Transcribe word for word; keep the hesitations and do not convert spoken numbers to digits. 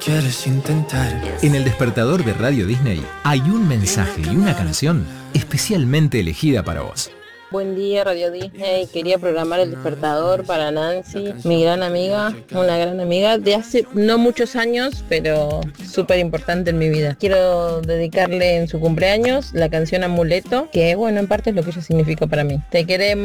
quieres intentar. En el despertador de Radio Disney hay un mensaje y una canción especialmente elegida para vos. Buen día, Radio Disney. Quería programar el despertador para Nancy, mi gran amiga, una gran amiga de hace no muchos años, pero súper importante en mi vida. Quiero dedicarle en su cumpleaños la canción Amuleto, que bueno, en parte es lo que ella significa para mí. Te queremos.